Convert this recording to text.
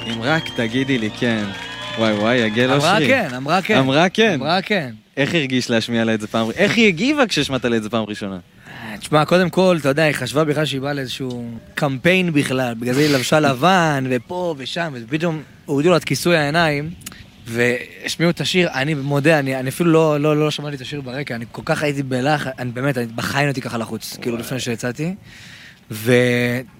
אם רק תגידי לי כן. וואי וואי, יגל אושרי. אמרה כן, אמרה כן. אמרה כן. אמרה כן. איך הרגיש להשמיע לה את זה פעם ראשונה? איך היא הגיבה כששמעת לה את זה פעם ראשונה? תשמע, קודם כל, אתה יודע, היא חשבה בכלל שהיא באה לאיזשהו קמפיין בכלל, בגלל זה היא לבשה לבן, ופה ושם, ופתאום הורידו לה את כיסוי העיניים, והשמיעו את השיר. אני מודה, אני אפילו לא שמעתי את השיר ברקע, אני כל כך הייתי בלח, אני באמת, בחיים הייתי ככה לחוץ, כאילו לפני שיצאתי,